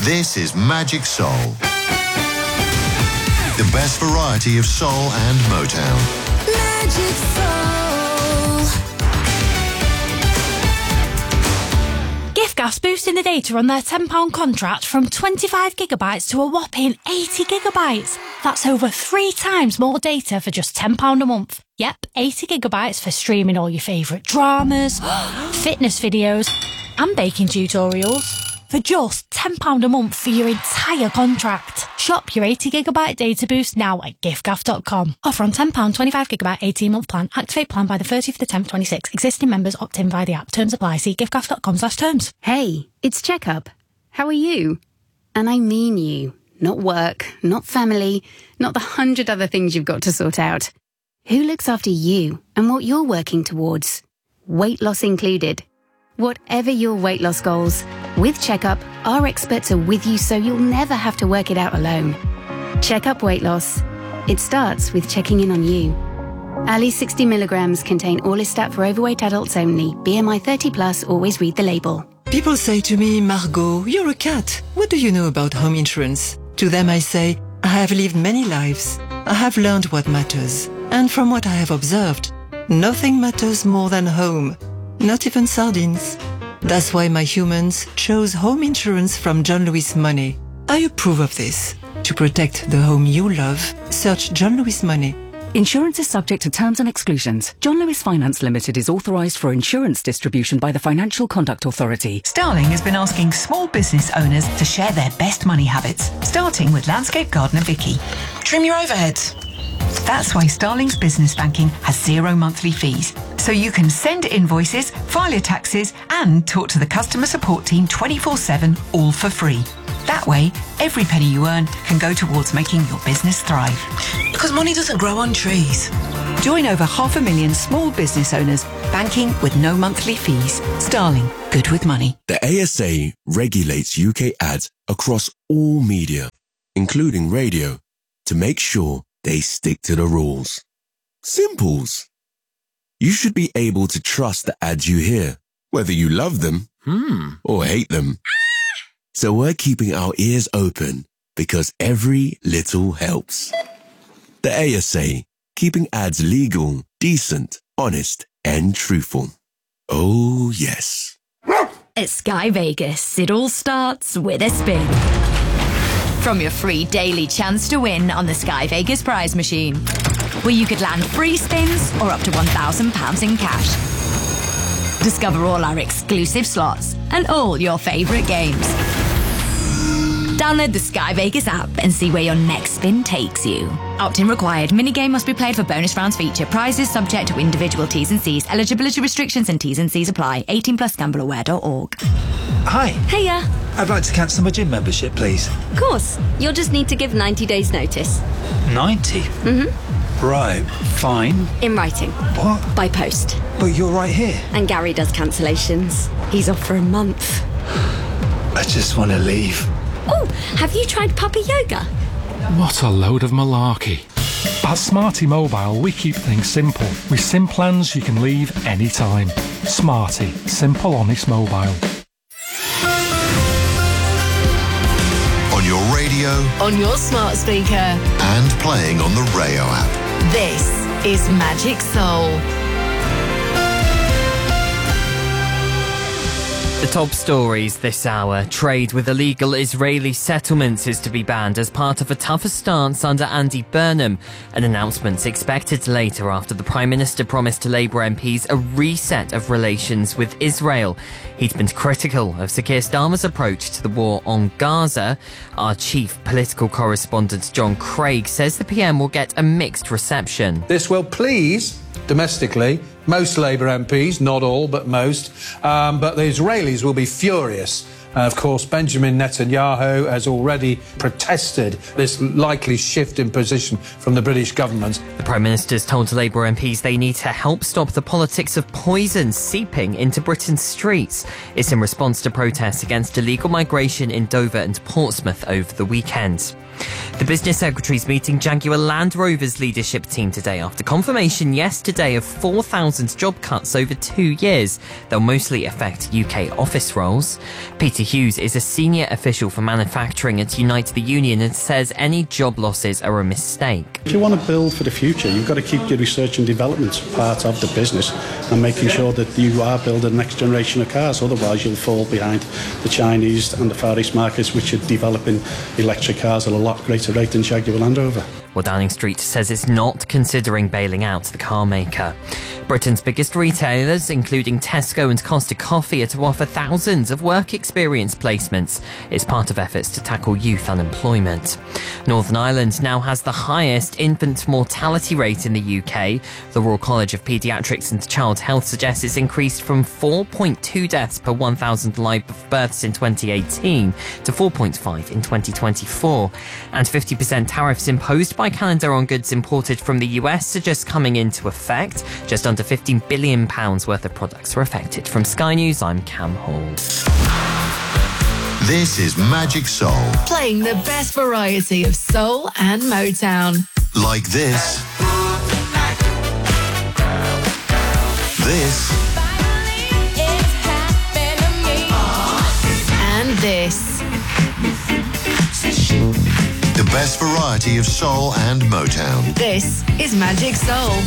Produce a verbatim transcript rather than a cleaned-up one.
This is Magic Soul. The best variety of soul and Motown. Magic Soul. Giffgaff's boosting the data on their ten pound contract from twenty-five gigabytes to a whopping eighty gigabytes. That's over three times more data for just ten pounds a month. Yep, eighty gigabytes for streaming all your favourite dramas, fitness videos and baking tutorials for just ten pounds a month for your entire contract. Shop your eighty gigabyte data boost now at giffgaff dot com. Offer on ten pounds twenty-five gigabyte eighteen month plan. Activate plan by the thirtieth of the tenth twenty-six. Existing members opt in via the app. Terms apply. See giffgaff dot com slash terms. Hey, it's Checkup. How are you? And I mean you. Not work, not family, not the hundred other things you've got to sort out. Who looks after you and what you're working towards? Weight loss included. Whatever your weight loss goals, with Checkup, our experts are with you so you'll never have to work it out alone. Checkup Weight Loss. It starts with checking in on you. Ali sixty milligrams contain Orlistat for overweight adults only. B M I thirty plus, always read the label. People say to me, Margot, you're a cat. What do you know about home insurance? To them I say, I have lived many lives. I have learned what matters. And from what I have observed, nothing matters more than home. Not even sardines. That's why my humans chose home insurance from John Lewis Money. I approve of this. To protect the home you love, search John Lewis Money. Insurance is subject to terms and exclusions. John Lewis Finance Limited is authorised for insurance distribution by the Financial Conduct Authority. Starling has been asking small business owners to share their best money habits, starting with landscape gardener Vicky. Trim your overheads. That's why Starling's business banking has zero monthly fees. So you can send invoices, file your taxes, and talk to the customer support team twenty-four seven, all for free. That way, every penny you earn can go towards making your business thrive. Because money doesn't grow on trees. Join over half a million small business owners banking with no monthly fees. Starling, good with money. The A S A regulates U K ads across all media, including radio, to make sure they stick to the rules. Simples. You should be able to trust the ads you hear, whether you love them hmm. or hate them. So we're keeping our ears open because every little helps. The A S A, keeping ads legal, decent, honest, and truthful. Oh, yes. At Sky Vegas, it all starts with a spin. From your free daily chance to win on the Sky Vegas prize machine, where you could land free spins or up to one thousand pounds in cash. Discover all our exclusive slots and all your favourite games. Download the Sky Vegas app and see where your next spin takes you. Opt-in required. Minigame must be played for bonus rounds feature. Prizes subject to individual T's and C's. Eligibility restrictions and T's and C's apply. eighteen plus gamble aware dot org. Hi. Hiya. I'd like to cancel my gym membership, please. Of course. You'll just need to give ninety days notice. ninety? Mm-hmm. Right, fine. In writing. What? By post. But you're right here. And Gary does cancellations. He's off for a month. I just want to leave. Oh, have you tried Puppy Yoga? What a load of malarkey. At Smarty Mobile, we keep things simple. With SIM plans you can leave anytime. Smarty, simple, honest mobile. On your radio. On your smart speaker. And playing on the Rayo app. This is Magic Soul. The top stories this hour. Trade with illegal Israeli settlements is to be banned as part of a tougher stance under Andy Burnham. An announcement expected later after the Prime Minister promised to Labour M Ps a reset of relations with Israel. He'd been critical of Sir Keir Starmer's approach to the war on Gaza. Our chief political correspondent John Craig says the P M will get a mixed reception. This will please, domestically, most Labour M Ps, not all, but most. Um, but the Israelis will be furious. And of course, Benjamin Netanyahu has already protested this likely shift in position from the British government. The Prime Minister's told Labour M Ps they need to help stop the politics of poison seeping into Britain's streets. It's in response to protests against illegal migration in Dover and Portsmouth over the weekend. The Business Secretary's meeting Jaguar Land Rover's leadership team today after confirmation yesterday of four thousand job cuts over two years. They'll mostly affect U K office roles. P T Peter Hughes is a senior official for manufacturing at Unite the Union and says any job losses are a mistake. If you want to build for the future, you've got to keep your research and development part of the business and making sure that you are building the next generation of cars. Otherwise, you'll fall behind the Chinese and the Far East markets, which are developing electric cars at a lot greater rate than Jaguar Land Rover. Well, Downing Street says it's not considering bailing out the car maker. Britain's biggest retailers, including Tesco and Costa Coffee, are to offer thousands of work experience placements. It's part of efforts to tackle youth unemployment. Northern Ireland now has the highest infant mortality rate in the U K. The Royal College of Paediatrics and Child Health suggests it's increased from four point two deaths per one thousand live births in twenty eighteen to four point five in twenty twenty-four. And fifty percent tariffs imposed by Canada on goods imported from the U S are just coming into effect. Just under fifteen billion pounds worth of products were affected. From Sky News, I'm Cam Hall. This is Magic Soul. Playing the best variety of soul and Motown. Like this. This. And this. The best variety of soul and Motown. This is Magic Soul.